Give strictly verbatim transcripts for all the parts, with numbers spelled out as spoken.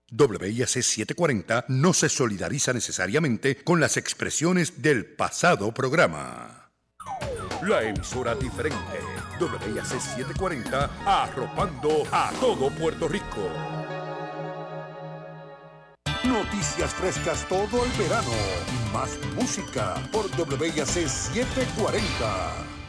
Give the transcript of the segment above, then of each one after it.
W I A C setecientos cuarenta no se solidariza necesariamente con las expresiones del pasado programa. La emisora diferente, W I A C setecientos cuarenta, arropando a todo Puerto Rico. Noticias frescas todo el verano y más música por W I A C setecientos cuarenta.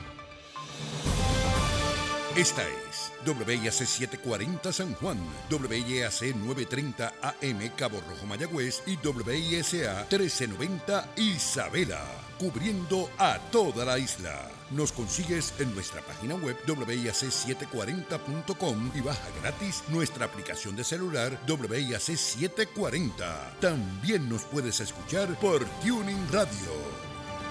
Esta es W I A C setecientos cuarenta San Juan, W I A C novecientos treinta A M Cabo Rojo Mayagüez y W I S A trece noventa Isabela, cubriendo a toda la isla. Nos consigues en nuestra página web W I A C setecientos cuarenta punto com y baja gratis nuestra aplicación de celular W I A C setecientos cuarenta. También nos puedes escuchar por Tuning Radio.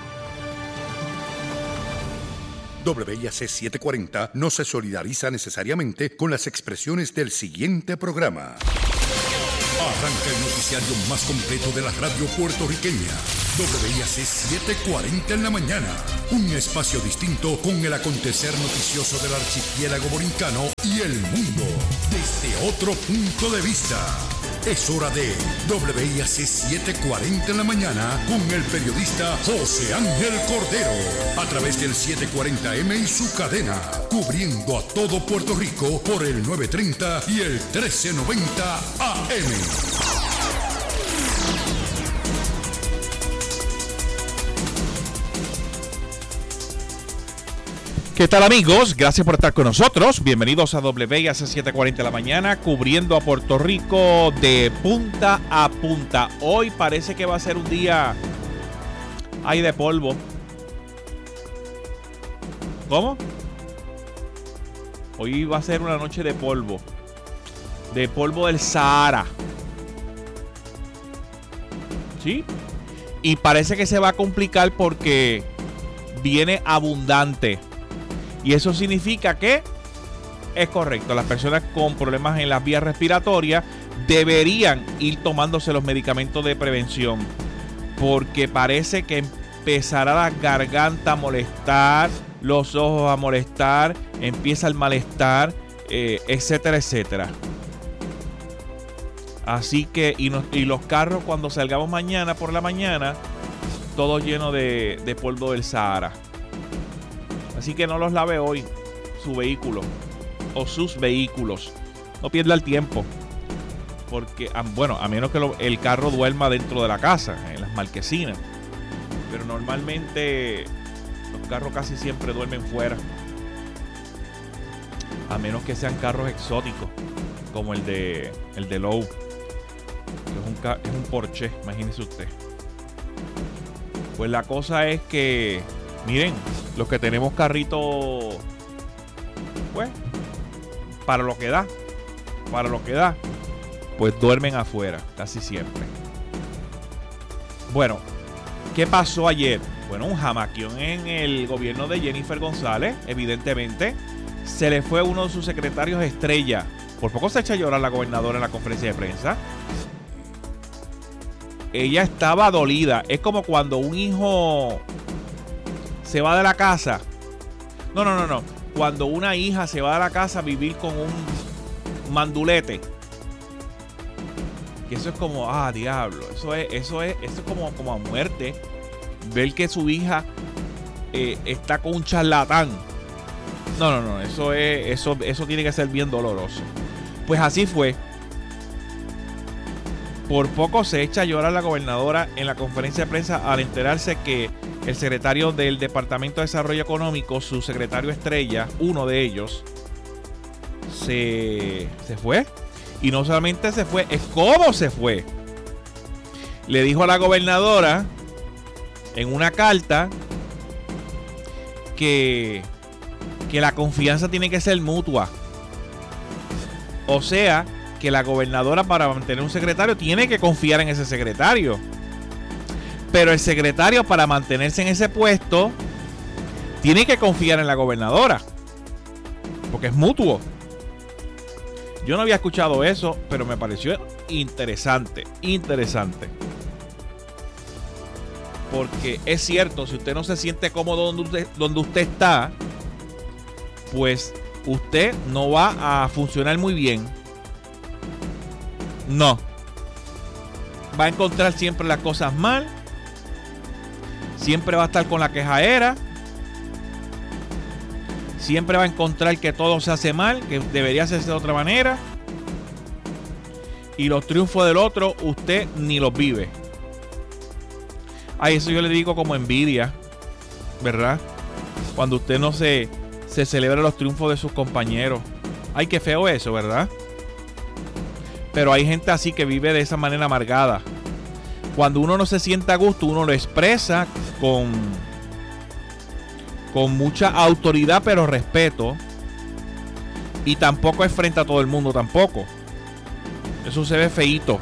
W I A C setecientos cuarenta no se solidariza necesariamente con las expresiones del siguiente programa. Arranca el noticiario más completo de la radio puertorriqueña. W I A C setecientos cuarenta en la mañana. Un espacio distinto con el acontecer noticioso del archipiélago borincano y el mundo desde otro punto de vista. Es hora de W I A C setecientos cuarenta en la mañana con el periodista José Ángel Cordero a través del setecientos cuarenta eme y su cadena, cubriendo a todo Puerto Rico por el novecientos treinta y el trece noventa A M. ¿Qué tal, amigos? Gracias por estar con nosotros. Bienvenidos a W I A C setecientos cuarenta de la mañana, cubriendo a Puerto Rico de punta a punta. Hoy parece que va a ser un día ay de polvo. ¿Cómo? Hoy va a ser una noche de polvo. De polvo del Sahara. ¿Sí? Y parece que se va a complicar porque viene abundante. Y eso significa que es correcto. Las personas con problemas en las vías respiratorias deberían ir tomándose los medicamentos de prevención. Porque parece que empezará la garganta a molestar, los ojos a molestar, empieza el malestar, eh, etcétera, etcétera. Así que, y, nos, y los carros cuando salgamos mañana por la mañana, todo lleno de, de polvo del Sahara. Así que no los lave hoy su vehículo o sus vehículos. No pierda el tiempo. Porque, bueno, a menos que lo, el carro duerma dentro de la casa, en las marquesinas. Pero normalmente los carros casi siempre duermen fuera. A menos que sean carros exóticos, como el de el de Lowe. Que es un, es un Porsche, imagínese usted. Pues la cosa es que, miren, los que tenemos carritos, pues, para lo que da, para lo que da, pues duermen afuera, casi siempre. Bueno, ¿qué pasó ayer? Bueno, un jamaquión en el gobierno de Jennifer González, evidentemente. Se le fue uno de sus secretarios estrella. Por poco se echa a llorar la gobernadora en la conferencia de prensa. Ella estaba dolida. Es como cuando un hijo se va de la casa. No, no, no, no. Cuando una hija se va de la casa a vivir con un mandulete. Que eso es como, ah, diablo. Eso es, eso es, eso es como, como a muerte. Ver que su hija eh, está con un charlatán. No, no, no. Eso es, eso, eso tiene que ser bien doloroso. Pues así fue. Por poco se echa a llorar la gobernadora en la conferencia de prensa al enterarse que el secretario del Departamento de Desarrollo Económico, su secretario estrella, uno de ellos, se, se fue. Y no solamente se fue, es cómo se fue. Le dijo a la gobernadora en una carta que, que la confianza tiene que ser mutua. O sea, que la gobernadora, para mantener un secretario, tiene que confiar en ese secretario. Pero el secretario, para mantenerse en ese puesto, tiene que confiar en la gobernadora. Porque es mutuo. Yo no había escuchado eso, pero me pareció interesante. Interesante. Porque es cierto, si usted no se siente cómodo donde usted, donde usted está, pues usted no va a funcionar muy bien. No, va a encontrar siempre las cosas mal. Siempre va a estar con la quejaera. Siempre va a encontrar que todo se hace mal, que debería hacerse de otra manera. Y los triunfos del otro, usted ni los vive. Ay, eso yo le digo como envidia, ¿verdad? Cuando usted no se, se celebra los triunfos de sus compañeros. Ay, qué feo eso, ¿verdad? Pero hay gente así que vive de esa manera amargada. Cuando uno no se siente a gusto, uno lo expresa con, con mucha autoridad, pero respeto. Y tampoco es frente a todo el mundo, tampoco. Eso se ve feíto.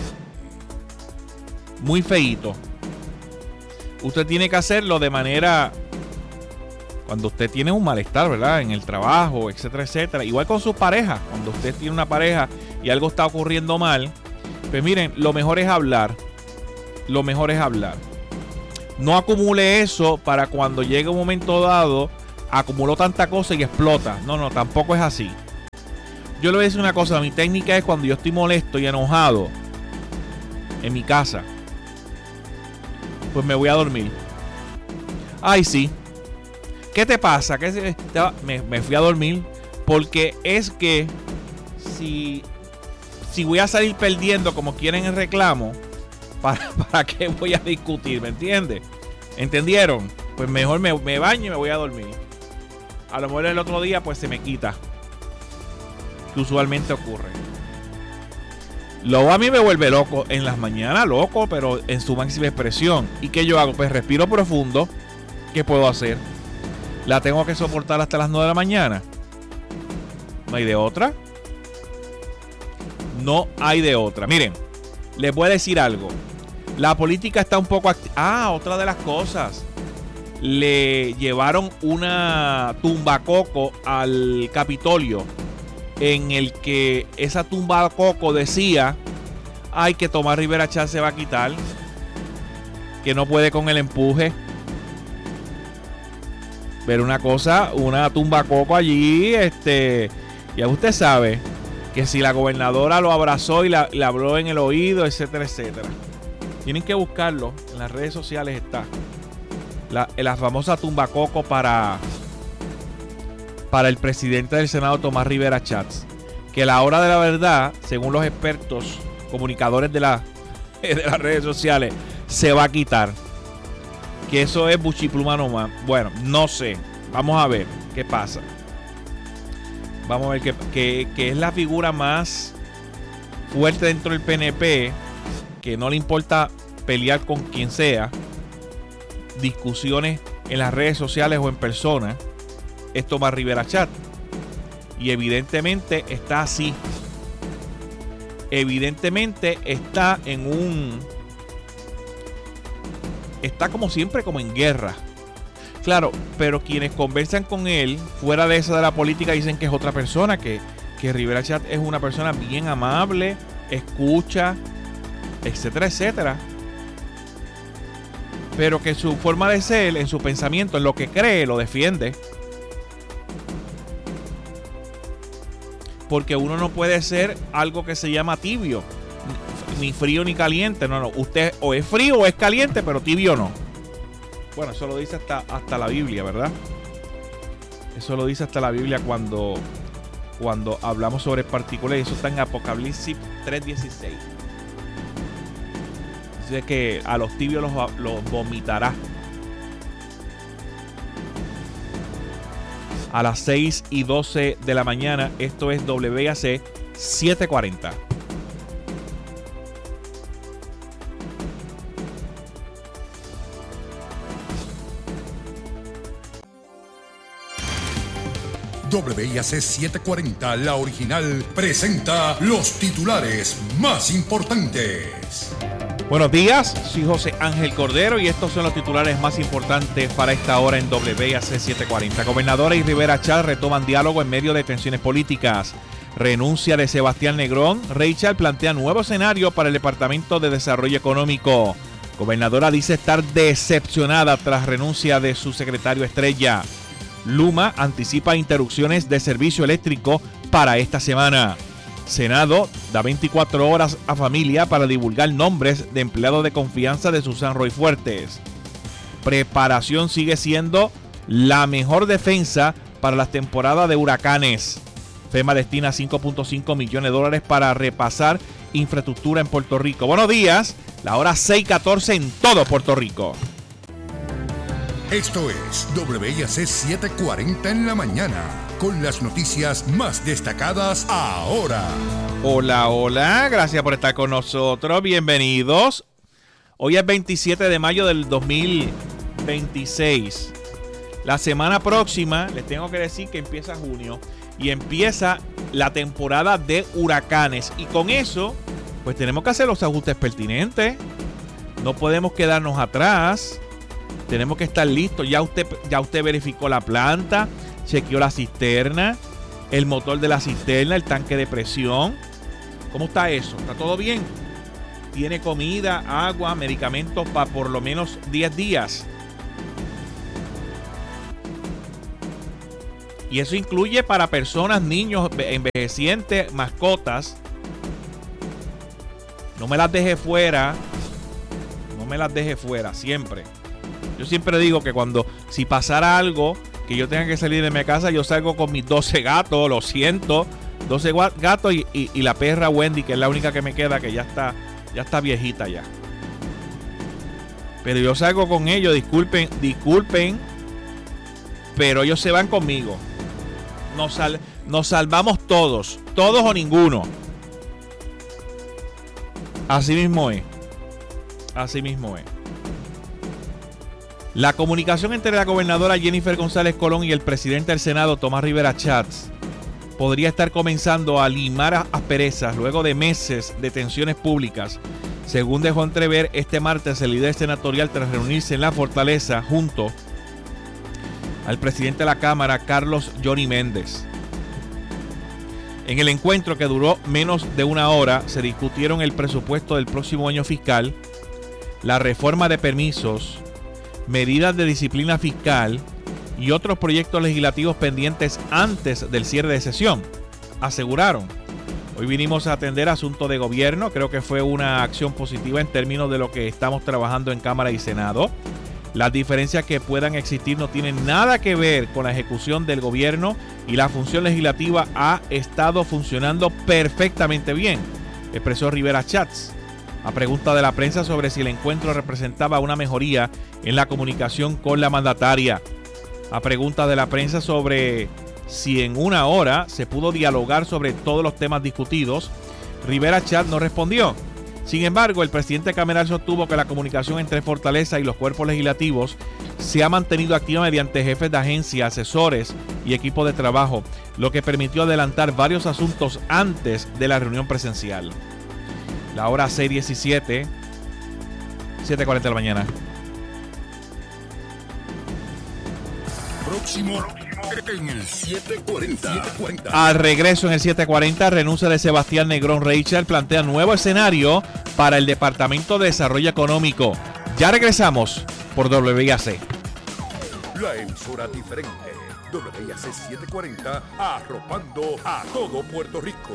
Muy feíto. Usted tiene que hacerlo de manera... Cuando usted tiene un malestar, ¿verdad? En el trabajo, etcétera, etcétera. Igual con su pareja. Cuando usted tiene una pareja y algo está ocurriendo mal, pues miren, lo mejor es hablar. Lo mejor es hablar. No acumule eso para cuando llegue un momento dado, acumuló tanta cosa y explota. No, no, tampoco es así. Yo le voy a decir una cosa. Mi técnica es cuando yo estoy molesto y enojado en mi casa, pues me voy a dormir. Ay, sí. ¿Qué te pasa? ¿Qué se, te va? Me, me fui a dormir. Porque es que si, si voy a salir perdiendo como quieren el reclamo, ¿para, para qué voy a discutir? ¿Me entiendes? ¿Entendieron? Pues mejor me, me baño y me voy a dormir. A lo mejor el otro día pues se me quita. Que usualmente ocurre. Luego a mí me vuelve loco en las mañanas, loco, pero en su máxima expresión. ¿Y qué yo hago? Pues respiro profundo. ¿Qué puedo hacer? ¿La tengo que soportar hasta las nueve de la mañana? ¿No hay de otra? No hay de otra. Miren, les voy a decir algo. La política está un poco activa. Ah, otra de las cosas. Le llevaron una tumbacoco al Capitolio, en el que esa tumbacoco decía: ay, que Tomás Rivera Chatz se va a quitar, que no puede con el empuje. Pero una cosa, una tumbacoco allí, este, ya usted sabe que si la gobernadora lo abrazó y la, le habló en el oído, etcétera, etcétera. Tienen que buscarlo, en las redes sociales está la, la famosa tumbacoco para para el presidente del Senado, Tomás Rivera Chatz, que a la hora de la verdad, según los expertos comunicadores de, la, de las redes sociales, se va a quitar. Que eso es buchipluma nomás. Bueno, no sé. Vamos a ver qué pasa. Vamos a ver que, que, que es la figura más fuerte dentro del P N P, que no le importa pelear con quien sea, discusiones en las redes sociales o en persona, es Tomás Rivera Chatz. Y evidentemente está así. Evidentemente está en un... Está como siempre como en guerra. Claro, pero quienes conversan con él, fuera de esa de la política, dicen que es otra persona, que, que Rivera Chatz es una persona bien amable, escucha, etcétera, etcétera. Pero que su forma de ser, en su pensamiento, en lo que cree, lo defiende. Porque uno no puede ser algo que se llama tibio. Ni frío ni caliente. No, no. Usted o es frío o es caliente, pero tibio no. Bueno, eso lo dice hasta, hasta la Biblia, ¿verdad? Eso lo dice hasta la Biblia cuando, cuando hablamos sobre partículas. Eso está en Apocalipsis tres dieciséis. Dice que a los tibios los, los vomitará. A las seis y doce de la mañana. Esto es W A C setecientos cuarenta. W A C setecientos cuarenta, la original, presenta los titulares más importantes. Buenos días, soy José Ángel Cordero y estos son los titulares más importantes para esta hora en W A C setecientos cuarenta. Gobernadora y Rivera Chatz retoman diálogo en medio de tensiones políticas. Renuncia de Sebastián Negrón. Rachel plantea nuevo escenario para el Departamento de Desarrollo Económico. Gobernadora dice estar decepcionada tras renuncia de su secretario estrella. Luma anticipa interrupciones de servicio eléctrico para esta semana. Senado da veinticuatro horas a familia para divulgar nombres de empleados de confianza de Susan Roy Fuertes. Preparación sigue siendo la mejor defensa para las temporadas de huracanes. FEMA destina cinco punto cinco millones de dólares para repasar infraestructura en Puerto Rico. Buenos días, la hora seis catorce en todo Puerto Rico. Esto es W I A C setecientos cuarenta en la mañana, con las noticias más destacadas ahora. Hola, hola, gracias por estar con nosotros, bienvenidos. Hoy es veintisiete de mayo del dos mil veintiséis. La semana próxima, les tengo que decir que empieza junio y empieza la temporada de huracanes. Y con eso, pues tenemos que hacer los ajustes pertinentes. No podemos quedarnos atrás. Tenemos que estar listos. Ya usted, ya usted verificó la planta, chequeó la cisterna, el motor de la cisterna, el tanque de presión. ¿Cómo está eso? ¿Está todo bien? Tiene comida, agua, medicamentos para por lo menos diez días. Y eso incluye para personas, niños, envejecientes, mascotas. No me las deje fuera. No me las deje fuera, siempre. Yo siempre digo que cuando, si pasara algo, que yo tenga que salir de mi casa, yo salgo con mis doce gatos, lo siento. doce gatos y, y, y la perra Wendy, que es la única que me queda, que ya está, ya está viejita ya. Pero yo salgo con ellos, disculpen, disculpen. Pero ellos se van conmigo. Nos, sal, nos salvamos todos, todos o ninguno. Así mismo es. Así mismo es. La comunicación entre la gobernadora Jennifer González Colón y el presidente del Senado, Tomás Rivera Schatz, podría estar comenzando a limar asperezas luego de meses de tensiones públicas, según dejó entrever este martes el líder senatorial tras reunirse en la Fortaleza junto al presidente de la Cámara, Carlos Johnny Méndez. En el encuentro, que duró menos de una hora, se discutieron el presupuesto del próximo año fiscal, la reforma de permisos, medidas de disciplina fiscal y otros proyectos legislativos pendientes antes del cierre de sesión, aseguraron. Hoy vinimos a atender asuntos de gobierno. Creo que fue una acción positiva en términos de lo que estamos trabajando en Cámara y Senado. Las diferencias que puedan existir no tienen nada que ver con la ejecución del gobierno y la función legislativa ha estado funcionando perfectamente bien, expresó Rivera Schatz. A pregunta de la prensa sobre si el encuentro representaba una mejoría en la comunicación con la mandataria. A pregunta de la prensa sobre si en una hora se pudo dialogar sobre todos los temas discutidos, Rivera Schatz no respondió. Sin embargo, el presidente cameral sostuvo que la comunicación entre Fortaleza y los cuerpos legislativos se ha mantenido activa mediante jefes de agencia, asesores y equipos de trabajo, lo que permitió adelantar varios asuntos antes de la reunión presencial. La hora seis diecisiete, siete cuarenta de la mañana. Próximo en el siete cuarenta. Al regreso en el siete cuarenta, renuncia de Sebastián Negrón Reichel plantea nuevo escenario para el Departamento de Desarrollo Económico. Ya regresamos por W I A C. La emisora diferente. W I A C setecientos cuarenta, arropando a todo Puerto Rico.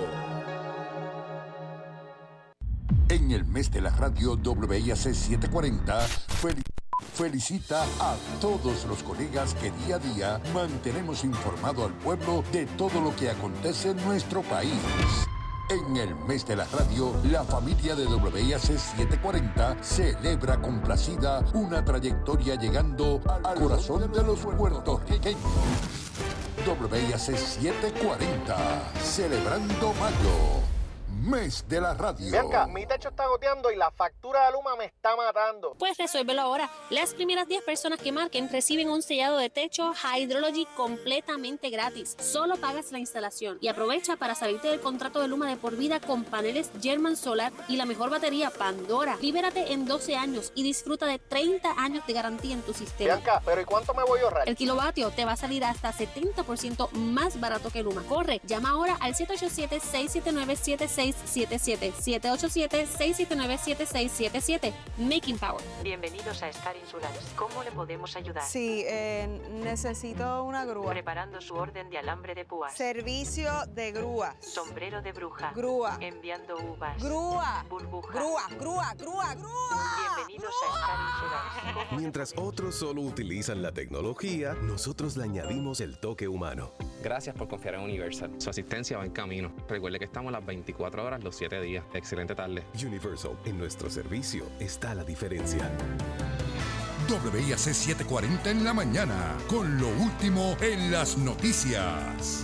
En el mes de la radio, W I A C setecientos cuarenta fel- felicita a todos los colegas que día a día mantenemos informado al pueblo de todo lo que acontece en nuestro país. En el mes de la radio, la familia de W I A C setecientos cuarenta celebra complacida una trayectoria llegando al corazón de los puertorriqueños. W I A C setecientos cuarenta, celebrando mayo. Mes de la radio. Bianca, mi techo está goteando y la factura de Luma me está matando. Pues resuélvelo ahora. Las primeras diez personas que marquen reciben un sellado de techo Hydrology completamente gratis. Solo pagas la instalación y aprovecha para salirte del contrato de Luma de por vida con paneles German Solar y la mejor batería Pandora. Libérate en doce años y disfruta de treinta años de garantía en tu sistema. Bianca, ¿pero y cuánto me voy a ahorrar? El kilovatio te va a salir hasta setenta por ciento más barato que Luma. Corre, llama ahora al siete ocho siete, seis siete nueve, siete seis siete siete, siete ocho siete, seis siete nueve, siete seis siete siete. Making Power. Bienvenidos a Star Insurance. ¿Cómo le podemos ayudar? Sí, eh, necesito una grúa. Preparando su orden de alambre de púas. Servicio de grúas. Sombrero de bruja. Grúa. Enviando uvas. Grúa. Burbuja. Grúa, grúa, grúa, grúa. Bienvenidos a Star Insurance. Mientras otros solo utilizan la tecnología, nosotros le añadimos el toque humano. Gracias por confiar en Universal. Su asistencia va en camino. Recuerde que estamos las veinticuatro horas, los siete días. Excelente tarde. Universal, en nuestro servicio está la diferencia. W I A C setecientos cuarenta en la mañana, con lo último en las noticias.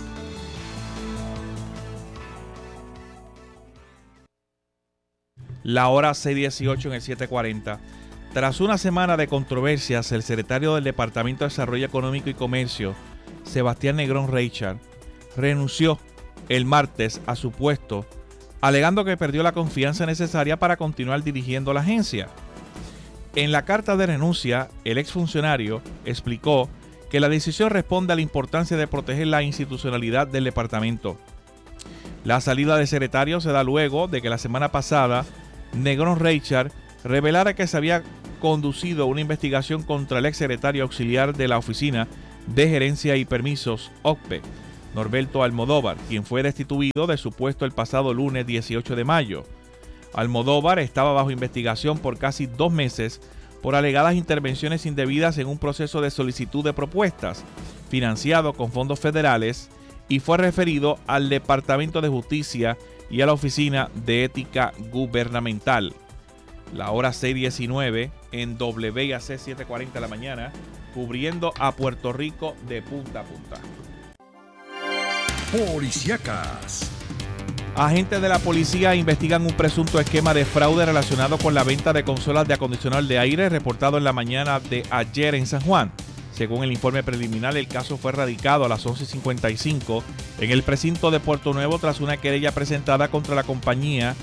La hora seis dieciocho en el setecientos cuarenta. Tras una semana de controversias, el secretario del Departamento de Desarrollo Económico y Comercio, Sebastián Negrón Reichard, renunció el martes a su puesto, alegando que perdió la confianza necesaria para continuar dirigiendo la agencia. En la carta de renuncia, el exfuncionario explicó que la decisión responde a la importancia de proteger la institucionalidad del departamento. La salida del secretario se da luego de que la semana pasada Negrón Reichard revelara que se había conducido una investigación contra el exsecretario auxiliar de la Oficina de Gerencia y Permisos, O C P E, Norberto Almodóvar, quien fue destituido de su puesto el pasado lunes dieciocho de mayo. Almodóvar estaba bajo investigación por casi dos meses por alegadas intervenciones indebidas en un proceso de solicitud de propuestas financiado con fondos federales y fue referido al Departamento de Justicia y a la Oficina de Ética Gubernamental. La hora seis diecinueve en W I A C setecientos cuarenta de la mañana, cubriendo a Puerto Rico de punta a punta. Policíacas. Agentes de la policía investigan un presunto esquema de fraude relacionado con la venta de consolas de acondicionador de aire reportado en la mañana de ayer en San Juan. Según el informe preliminar, el caso fue radicado a las once cincuenta y cinco en el precinto de Puerto Nuevo tras una querella presentada contra la compañía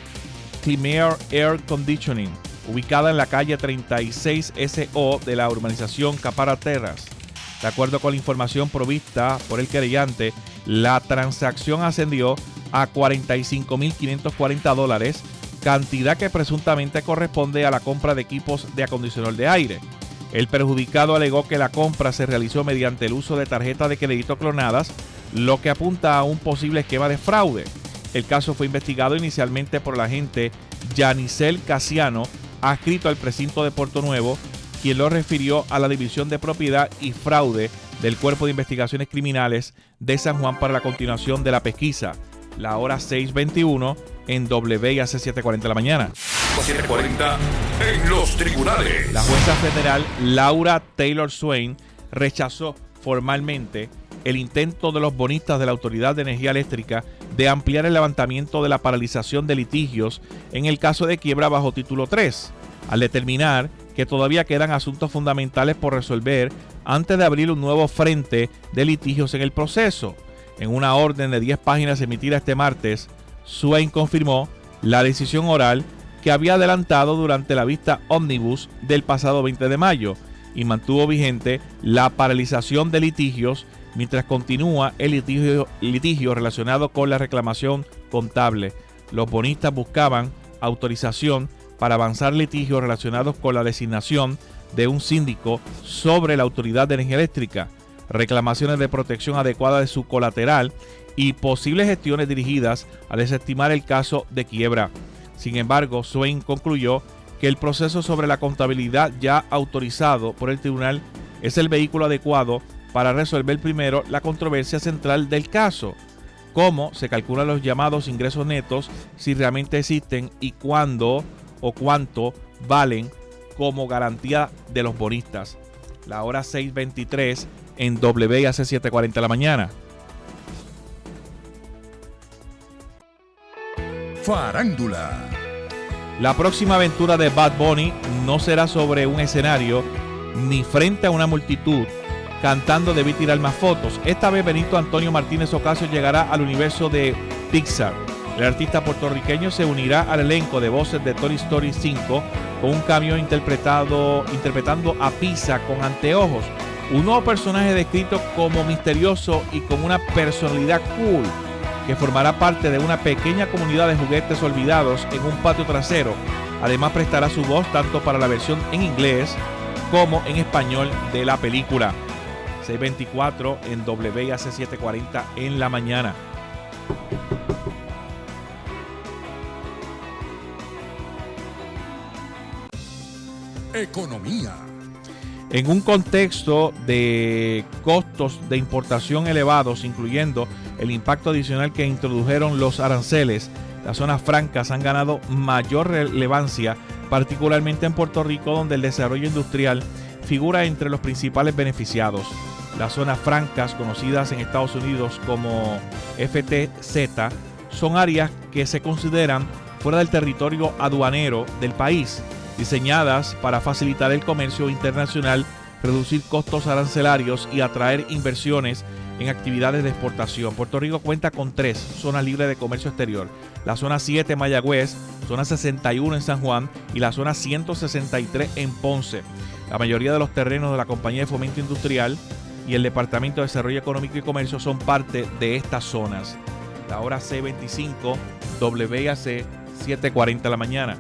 Climair Air Conditioning, ubicada en la calle treinta y seis S O de la urbanización Capara Terras. De acuerdo con la información provista por el querellante, la transacción ascendió a cuarenta y cinco mil quinientos cuarenta dólares, cantidad que presuntamente corresponde a la compra de equipos de acondicionador de aire. El perjudicado alegó que la compra se realizó mediante el uso de tarjetas de crédito clonadas, lo que apunta a un posible esquema de fraude. El caso fue investigado inicialmente por el agente Yanisel Casiano, adscrito al precinto de Puerto Nuevo, quien lo refirió a la División de Propiedad y Fraude del Cuerpo de Investigaciones Criminales de San Juan para la continuación de la pesquisa. La hora seis veintiuno en W I A C setecientos cuarenta de la mañana. setecientos cuarenta en los tribunales. La jueza federal Laura Taylor Swain rechazó formalmente el intento de los bonistas de la Autoridad de Energía Eléctrica de ampliar el levantamiento de la paralización de litigios en el caso de quiebra bajo título tres, al determinar que todavía quedan asuntos fundamentales por resolver antes de abrir un nuevo frente de litigios en el proceso. En una orden de diez páginas emitida este martes, Swain confirmó la decisión oral que había adelantado durante la vista ómnibus del pasado veinte de mayo y mantuvo vigente la paralización de litigios mientras continúa el litigio, litigio relacionado con la reclamación contable. Los bonistas buscaban autorización para avanzar litigios relacionados con la designación de un síndico sobre la Autoridad de Energía Eléctrica, reclamaciones de protección adecuada de su colateral y posibles gestiones dirigidas a desestimar el caso de quiebra. Sin embargo, Swain concluyó que el proceso sobre la contabilidad ya autorizado por el tribunal es el vehículo adecuado para resolver primero la controversia central del caso: cómo se calculan los llamados ingresos netos, si realmente existen y cuándo o cuánto valen como garantía de los bonistas. La hora seis veintitrés en W I A C setecientos cuarenta de la mañana. Farándula. La próxima aventura de Bad Bunny no será sobre un escenario ni frente a una multitud cantando Debí tirar más fotos. Esta vez Benito Antonio Martínez Ocasio llegará al universo de Pixar. El artista puertorriqueño se unirá al elenco de voces de Toy Story cinco con un cambio interpretado, interpretando a Pisa con anteojos, un nuevo personaje descrito como misterioso y con una personalidad cool. que formará parte de una pequeña comunidad de juguetes olvidados en un patio trasero. Además prestará su voz tanto para la versión en inglés como en español de la película. seis veinticuatro en W I A C setecientos cuarenta en la mañana. Economía. En un contexto de costos de importación elevados, incluyendo el impacto adicional que introdujeron los aranceles, las zonas francas han ganado mayor relevancia, particularmente en Puerto Rico, donde el desarrollo industrial figura entre los principales beneficiados. Las zonas francas, conocidas en Estados Unidos como F T Z, son áreas que se consideran fuera del territorio aduanero del país, diseñadas para facilitar el comercio internacional, reducir costos arancelarios y atraer inversiones en actividades de exportación. Puerto Rico cuenta con tres zonas libres de comercio exterior: la zona siete en Mayagüez, zona sesenta y uno en San Juan y la zona ciento sesenta y tres en Ponce. La mayoría de los terrenos de la Compañía de Fomento Industrial y el Departamento de Desarrollo Económico y Comercio son parte de estas zonas. La hora C veinticinco, W I A C setecientos cuarenta de la mañana.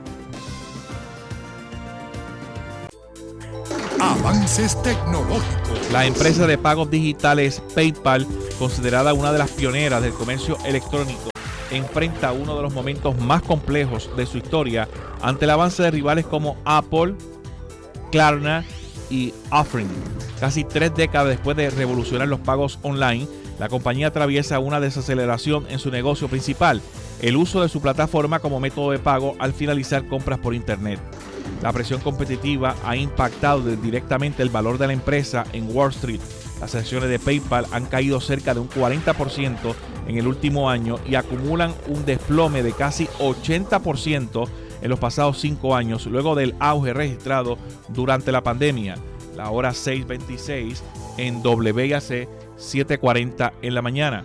Avances tecnológicos. La empresa de pagos digitales PayPal, considerada una de las pioneras del comercio electrónico, enfrenta uno de los momentos más complejos de su historia ante el avance de rivales como Apple, Klarna y Offering. Casi tres décadas después de revolucionar los pagos online, la compañía atraviesa una desaceleración en su negocio principal, el uso de su plataforma como método de pago al finalizar compras por Internet. La presión competitiva ha impactado directamente el valor de la empresa en Wall Street. Las acciones de PayPal han caído cerca de un cuarenta por ciento en el último año y acumulan un desplome de casi ochenta por ciento en los pasados cinco años, luego del auge registrado durante la pandemia. La hora seis veintiséis en W I A C setecientos cuarenta en la mañana.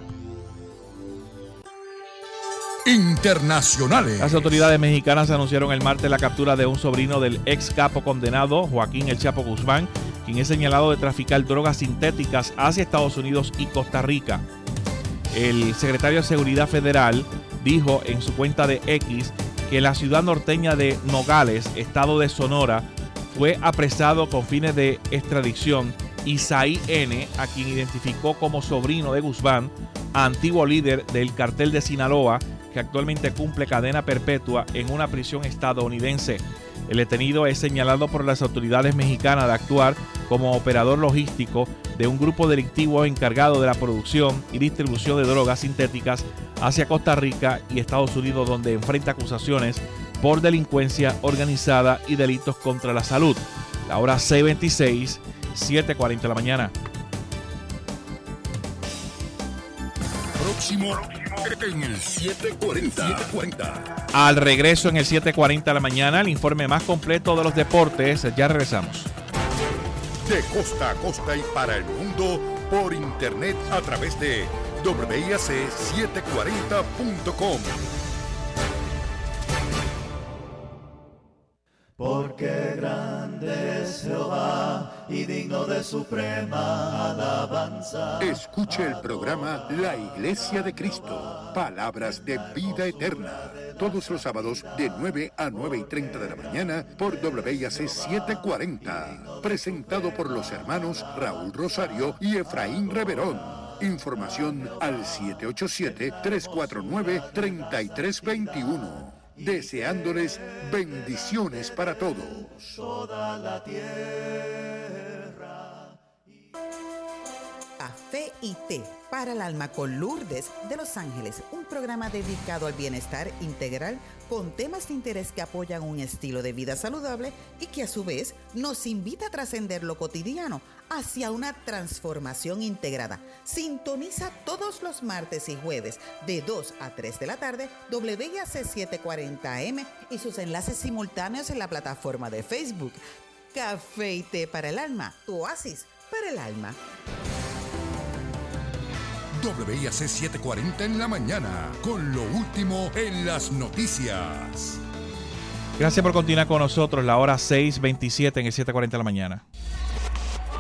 Internacionales. Las autoridades mexicanas anunciaron el martes la captura de un sobrino del ex capo condenado, Joaquín El Chapo Guzmán, quien es señalado de traficar drogas sintéticas hacia Estados Unidos y Costa Rica. El secretario de Seguridad Federal dijo en su cuenta de X que la ciudad norteña de Nogales, estado de Sonora, fue apresado con fines de extradición Isaí N., a quien identificó como sobrino de Guzmán, antiguo líder del cartel de Sinaloa, que actualmente cumple cadena perpetua en una prisión estadounidense. El detenido es señalado por las autoridades mexicanas de actuar como operador logístico de un grupo delictivo encargado de la producción y distribución de drogas sintéticas hacia Costa Rica y Estados Unidos, donde enfrenta acusaciones por delincuencia organizada y delitos contra la salud. La hora seis veintiséis, siete cuarenta de la mañana. Próximo en el setecientos cuarenta. Al regreso en el setecientos cuarenta de la mañana, el informe más completo de los deportes. Ya regresamos. De costa a costa y para el mundo por internet a través de W I A C setecientos cuarenta punto com. Porque grande es Jehová y digno de suprema alabanza. Escuche el programa La Iglesia de Cristo, palabras de vida eterna, todos los sábados de nueve a nueve y treinta de la mañana por W I A C setecientos cuarenta, presentado por los hermanos Raúl Rosario y Efraín Reverón. Información al siete ocho siete, tres cuatro nueve, tres tres dos uno. Deseándoles bendiciones para todos. Toda la tierra. Café y té para el alma con Lourdes de Los Ángeles, un programa dedicado al bienestar integral con temas de interés que apoyan un estilo de vida saludable y que a su vez nos invita a trascender lo cotidiano hacia una transformación integrada. Sintoniza todos los martes y jueves de dos a tres de la tarde W I A C setecientos cuarenta A M y sus enlaces simultáneos en la plataforma de Facebook. Café y té para el alma, tu oasis para el alma. W I A C setecientos cuarenta en la mañana, con lo último en las noticias. Gracias por continuar con nosotros. La hora seis veintisiete en el setecientos cuarenta de la mañana.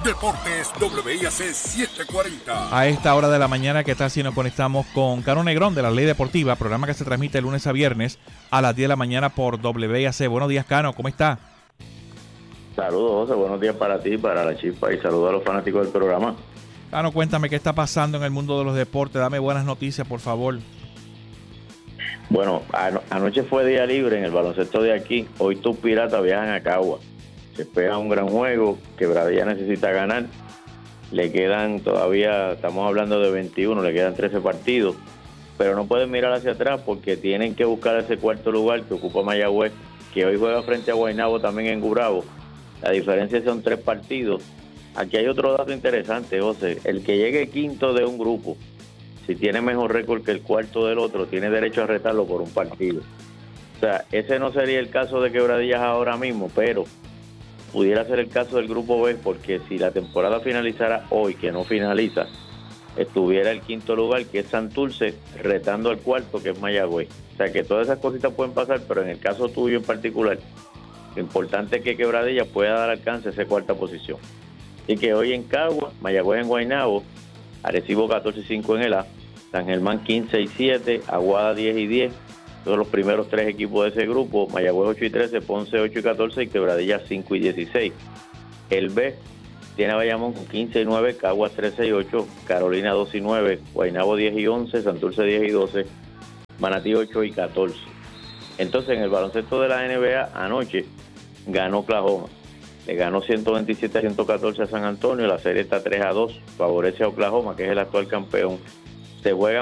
Deportes W I A C setecientos cuarenta. A esta hora de la mañana, ¿qué tal si nos conectamos con Caro Negrón de La Ley Deportiva, programa que se transmite de lunes a viernes a las diez de la mañana por W I A C? Buenos días, Cano, ¿cómo está? Saludos, José, buenos días para ti, para la Chispa, y saludos a los fanáticos del programa. Cano, cuéntame qué está pasando en el mundo de los deportes, dame buenas noticias, por favor. Bueno, ano- anoche fue día libre en el baloncesto de aquí, hoy tus Piratas viajan a Cagua. Se espera un gran juego, Quebradilla necesita ganar, le quedan todavía, estamos hablando de veintiuno, le quedan trece partidos, pero no pueden mirar hacia atrás porque tienen que buscar ese cuarto lugar que ocupa Mayagüez, que hoy juega frente a Guaynabo también en Gurabo. La diferencia son tres partidos. Aquí hay otro dato interesante, José, el que llegue quinto de un grupo, si tiene mejor récord que el cuarto del otro, tiene derecho a retarlo por un partido. O sea, ese no sería el caso de Quebradillas ahora mismo, pero pudiera ser el caso del grupo B, porque si la temporada finalizara hoy, que no finaliza, estuviera el quinto lugar, que es Santurce, retando al cuarto, que es Mayagüez. O sea, que todas esas cositas pueden pasar, pero en el caso tuyo en particular, lo importante es que Quebradilla pueda dar alcance a esa cuarta posición. Y que hoy en Cagua, Mayagüez en Guaynabo, Arecibo catorce y cinco en el A, San Germán quince y siete, Aguada diez y diez, son los primeros tres equipos de ese grupo, Mayagüez ocho y trece, Ponce ocho y catorce y Quebradilla cinco y dieciséis. El B tiene a Bayamón con quince y nueve, Caguas trece y ocho, Carolina dos y nueve, Guaynabo diez y once, Santurce diez y doce, Manatí ocho y catorce. Entonces en el baloncesto de la N B A anoche ganó Oklahoma, le ganó ciento veintisiete a ciento catorce a San Antonio, la serie está tres a dos, favorece a Oklahoma, que es el actual campeón. Se juega